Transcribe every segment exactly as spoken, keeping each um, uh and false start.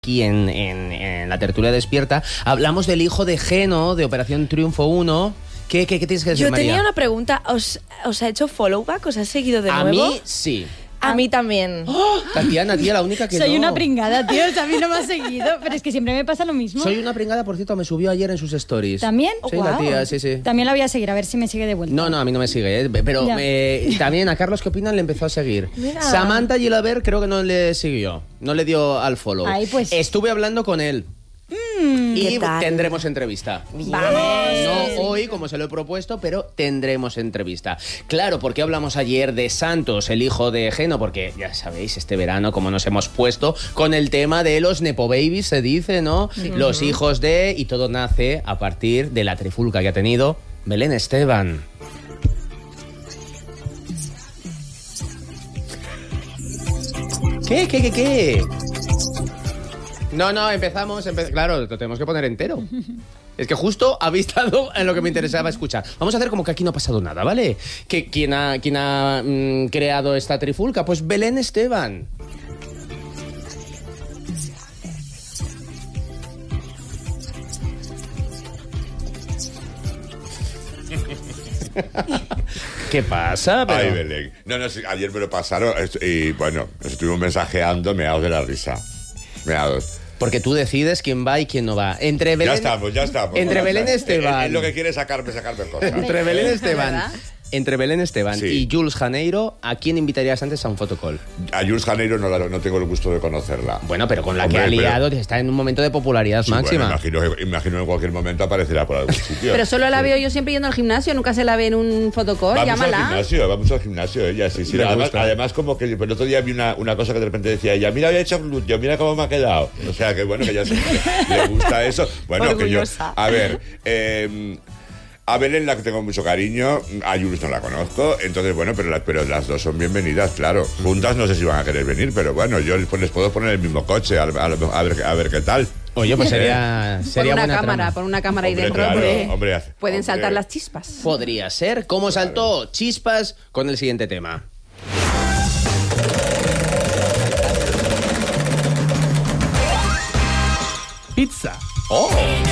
Aquí en, en, en la tertulia despierta hablamos del hijo de Geno de Operación Triunfo uno. ¿Qué, qué, qué tienes que decir, Yo María? tenía una pregunta. ¿Os, ¿Os ha hecho follow back? ¿Os ha seguido de A nuevo? mí sí. A mí también. ¡Oh! Tatiana, tía, la única que Soy no. una pringada, tío. A mí no me ha seguido, pero es que siempre me pasa lo mismo. Soy una pringada, por cierto, me subió ayer en sus stories. ¿También? Sí, Oh, la wow. tía, sí, sí. También la voy a seguir, a ver si me sigue de vuelta. No, no, a mí no me sigue, ¿eh? Pero Ya. eh, también a Carlos, ¿qué opinan? Le empezó a seguir. Mira. Samantha Gilaber creo que no le siguió, no le dio al follow. Ay, pues. Estuve hablando con él. Mm, Y ¿Qué tal? tendremos entrevista. Vamos. No hoy, como se lo he propuesto, pero tendremos entrevista. Claro, porque hablamos ayer de Santos, el hijo de Geno, porque ya sabéis, este verano, como nos hemos puesto con el tema de los Nepo Babies, se dice, ¿no? Sí. Los hijos de... Y todo nace a partir de la trifulca que ha tenido Belén Esteban. ¿Qué, qué, qué, qué? No, no, empezamos, empe claro, lo tenemos que poner entero. Es que justo habéis estado en lo que me interesaba escuchar. Vamos a hacer como que aquí no ha pasado nada, ¿vale? Que ¿Quién ha, quién ha mmm, creado esta trifulca? Pues Belén Esteban. ¿Qué pasa? Pero... Ay, Belén. No, no, sí, ayer me lo pasaron y bueno, estuvimos mensajeando meados de la risa. Meados. Porque tú decides quién va y quién no va. Entre Belén... Ya estamos, ya estamos. Entre ya Belén está. Esteban... Es, es lo que quiere es sacarme, sacarme cosas. Entre Belén Esteban... Entre Belén Esteban Sí. y Jules Janeiro, ¿a quién invitarías antes a un fotocall? A Jules Janeiro no, la, no tengo el gusto de conocerla. Bueno, pero con la Hombre, que ha pero- liado está en un momento de popularidad Sí, máxima. bueno, imagino, que- imagino en cualquier momento aparecerá por algún sitio. Pero solo la Sí. veo yo siempre yendo al gimnasio, nunca se la ve en un fotocall, Vamos llámala. al gimnasio, vamos al gimnasio, ella, sí, sí. Le Además, gusta. además, como que el otro día vi una, una cosa que de repente decía ella, mira, había hecho glúteo, mira cómo me ha quedado. O sea, que bueno, que ya se, le gusta eso. Bueno, Orgullosa. que yo, a ver, eh, a Belén la que tengo mucho cariño, a Jules no la conozco, entonces bueno, pero, la- pero las dos son bienvenidas, claro. Juntas no sé si van a querer venir, pero bueno, yo les, les puedo poner el mismo coche, a, a- a ver, a ver qué tal. Oye, pues sería, Por sería una buena cámara, trama. por una cámara ahí Hombre, dentro. claro, hombre, hombre, hace- pueden hombre. saltar las chispas. Podría ser. ¿Cómo saltó chispas con el siguiente tema? Pizza. ¡Oh!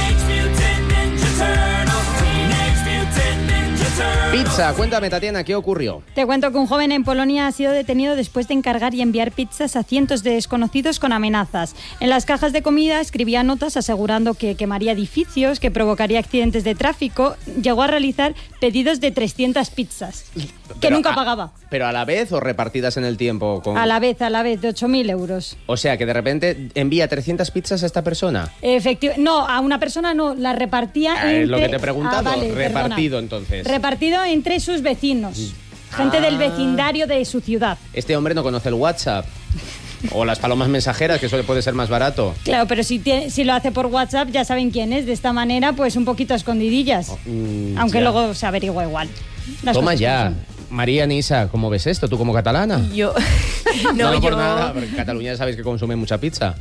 Pizza, cuéntame, Tatiana, ¿qué ocurrió? Te cuento que un joven en Polonia ha sido detenido después de encargar y enviar pizzas a cientos de desconocidos con amenazas. En las cajas de comida escribía notas asegurando que quemaría edificios, que provocaría accidentes de tráfico. Llegó a realizar pedidos de trescientas pizzas, que Pero nunca a- pagaba. ¿Pero a la vez o repartidas en el tiempo? Con... A la vez, a la vez, de ocho mil euros. O sea, que de repente envía trescientas pizzas a esta persona. Efecti- no, a una persona no, la repartía Ah, entre... es lo que te he preguntado. Ah, vale, Repartido, perdona. entonces. Repartido entre sus vecinos. Gente Ah. del vecindario de su ciudad. Este hombre no conoce el WhatsApp. O las palomas mensajeras, que eso puede ser más barato. Claro, pero si, tiene- si lo hace por WhatsApp ya saben quién es. De esta manera, pues un poquito a escondidillas. Mm, Aunque ya. luego se averigua igual. Las Toma cosas ya. como son. María Nisa, ¿cómo ves esto? ¿Tú como catalana? Yo... No, No, no por yo... nada, porque en Cataluña sabéis que consumen mucha pizza.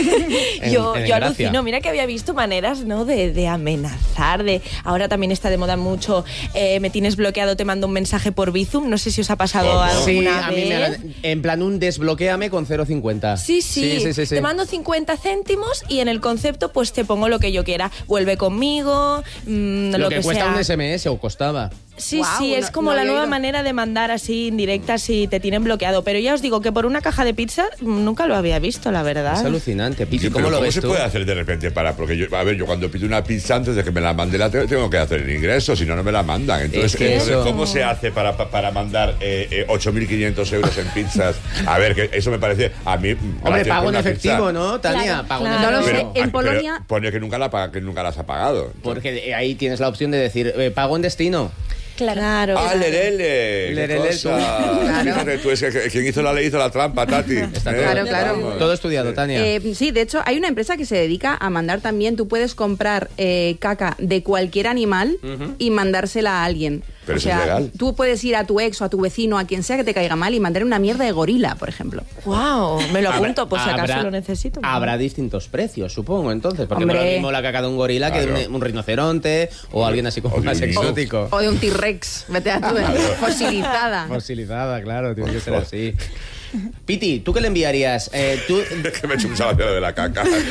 En- Yo, en yo Gracia. alucino, mira que había visto maneras, ¿no? De, de amenazar, de... Ahora también está de moda mucho, eh, me tienes bloqueado, te mando un mensaje por Bizum, no sé si os ha pasado ¿Cómo? alguna Sí, vez. a mí me han- en plan un desbloquéame con cero coma cincuenta. Sí, sí, sí, sí, sí, sí. te mando cincuenta céntimos y en el concepto pues te pongo lo que yo quiera. Vuelve conmigo, mmm, Lo, lo, que, que, cuesta sea. un S M S o costaba. Sí, Guau, sí, es no- como no la había nueva oído. manera de mandar así indirectas si te tienen bloqueado. Pero ya os digo que por una caja de pizza mm, nunca lo había visto, la verdad. Es alucinante. Pichi, Sí, ¿cómo pero lo ves se tú? puede hacer de repente para? Porque yo, a ver, yo cuando pido una pizza antes de que me la mande la te- tengo que hacer el ingreso, si no, no me la mandan. Entonces, Es que entonces, eso- ¿cómo se hace para, pa- para mandar eh, eh, ocho mil quinientos euros en pizzas? A ver, que eso me parece a mí... Hombre, gracias pago por en una efectivo, pizza. ¿no, Tania? Claro, Pago claro. en No lo efectivo. sé. En ah, pero Polonia- pone que nunca la, paga- que nunca las ha pagado. Porque ahí tienes la opción de decir, eh, pago en destino. Claro. ¡Ah, lerele! ¡Qué Lerele, cosa! Claro. Fíjate tú, es que quien hizo la ley hizo la trampa, Tati. Está Eh, todo, Claro, claro. vamos. todo estudiado, Tania. Eh, sí, de hecho, hay una empresa que se dedica a mandar también. Tú puedes comprar eh, caca de cualquier animal y mandársela a alguien. Pero o eso es sea, legal. tú puedes ir a tu ex o a tu vecino, a quien sea que te caiga mal, y mandarle una mierda de gorila, por ejemplo. Wow, me lo apunto, pues si Habrá- acaso lo necesito. Habrá distintos precios, supongo, entonces. Porque no es Hombre. lo mismo la caca de un gorila que de Claro. un, un rinoceronte o alguien así como O de más un niño. exótico. O de un T-Rex, vete a tu fosilizada. Fosilizada, claro, tiene que ser así. Piti, ¿tú qué le enviarías? Eh, tú... Es que me he hecho un salario de la caca.